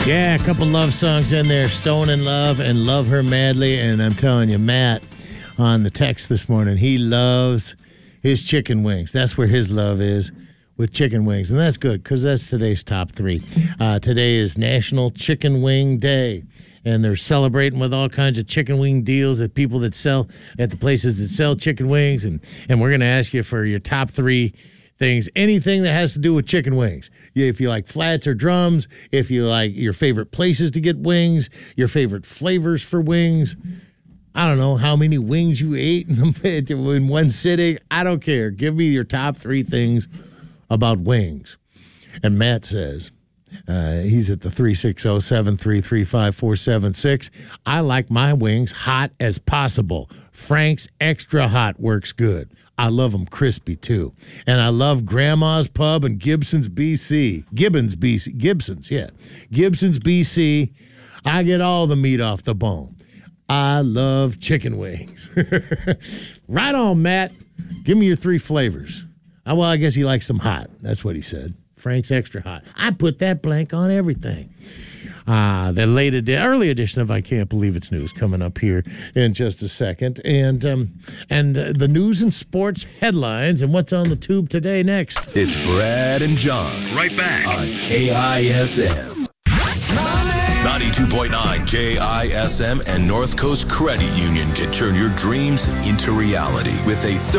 Yeah, a couple love songs in there, Stone in Love and Love Her Madly. And I'm telling you, Matt on the text this morning, he loves his chicken wings. That's where his love is, with chicken wings. And that's good because that's today's top three. Today is National Chicken Wing Day. And they're celebrating with all kinds of chicken wing deals at people that sell at the places that sell chicken wings. And we're going to ask you for your top three things, anything that has to do with chicken wings. If you like flats or drums, if you like your favorite places to get wings, your favorite flavors for wings. I don't know how many wings you ate in one sitting. I don't care. Give me your top three things about wings. And Matt says, he's at the 360-733-5476. I like my wings hot as possible. Frank's Extra Hot works good. I love them crispy, too. And I love Grandma's Pub in Gibson's, BC. Gibbons, BC. I get all the meat off the bone. I love chicken wings. Right on, Matt. Give me your three flavors. Well, I guess he likes them hot. That's what he said. Frank's Extra Hot. I put that blank on everything. The early edition of I Can't Believe It's News coming up here in just a second. And the news and sports headlines and what's on the tube today next. It's Brad and John. Right back on KISM. 92.9 KISM and North Coast Credit Union can turn your dreams into reality with a